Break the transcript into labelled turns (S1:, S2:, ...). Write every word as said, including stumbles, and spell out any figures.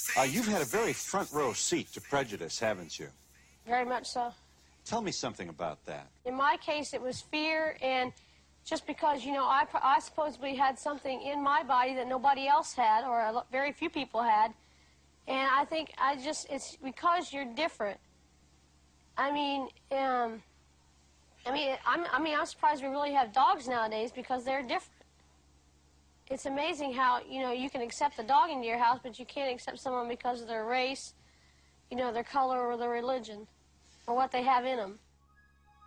S1: Uh, you've had a very front row seat to prejudice, haven't you?
S2: Very much so.
S1: Tell me something about that.
S2: In my case, it was fear, and just because, you know, I, I supposedly had something in my body that nobody else had, or a, very few people had, and I think I just, it's because you're different. I mean, um, I mean, I'm, I mean, I'm surprised we really have dogs nowadays because they're different. It's amazing how, you know, you can accept a dog into your house, but you can't accept someone because of their race, you know, their color or their religion, or what they have in them.